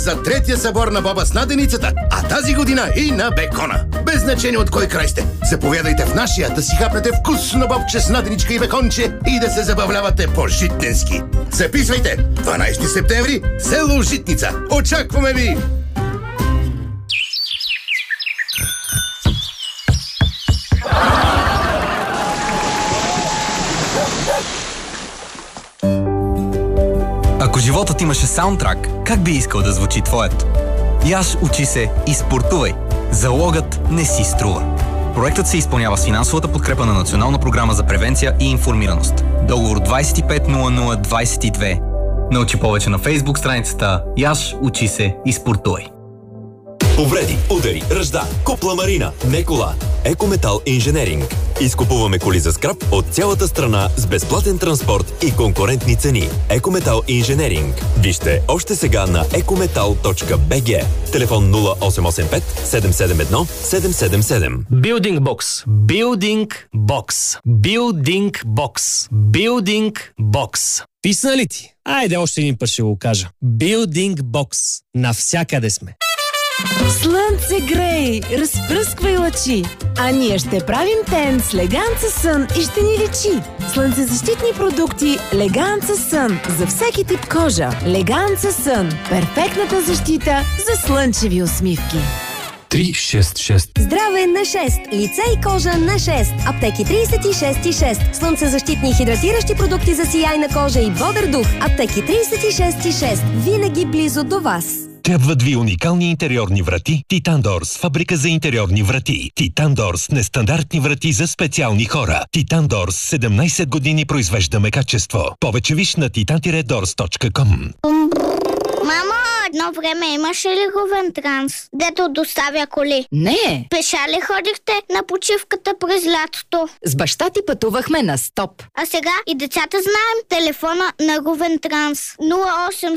за третия събор на боба с наденицата, а тази година и на бекона. Без значение от кой край сте. Заповядайте в нашия да си хапнете вкусно бобче с наденичка и беконче и да се забавлявате по-житненски. Записвайте! 12 септември, село Житница. Очакваме ви! Ако животът имаше саундтрак, как би искал да звучи твоят? Яш, учи се и спортувай. Залогът не си струва. Проектът се изпълнява с финансовата подкрепа на Национална програма за превенция и информираност. Договор 250022. Научи повече на Фейсбук страницата Яш, учи се и спортувай. Повреди, удари, ръжда, купла марина, не кола. Екометал Инженеринг. Изкупуваме коли за скрап от цялата страна с безплатен транспорт и конкурентни цени. Екометал Инженеринг. Вижте още сега на ecometal.bg. Телефон 0885 771 777. Building Box. Building Box. Building Box. Building Box. Писна ли ти? Айде още един път ще го кажа. Building Box. Навсякъде сме. Слънце грей, разпръсквай лъчи, а ние ще правим тен с Леганца Сън и ще ни лечи. Слънцезащитни продукти Леганца Сън за всеки тип кожа. Леганца Сън – перфектната защита за слънчеви усмивки. 366. Здраве на 6. Лице и кожа на 6. Аптеки 36,6. Слънцезащитни и хидратиращи продукти за сияйна кожа и бодър дух. Аптеки 36,6. Винаги близо до вас. Трябват ви уникални интериорни врати Титан Дорс, фабрика за интериорни врати. Титан Дорс, нестандартни врати за специални хора. Титан Дорс, 17 години произвеждаме качество. Повече виж на titan-dors.com. Мамо, едно време имаше ли Говентранс, дето доставя коли? Не! Пеша ли ходихте на почивката през лятото? С баща ти пътувахме на стоп. А сега и децата знаем телефона на Говентранс 08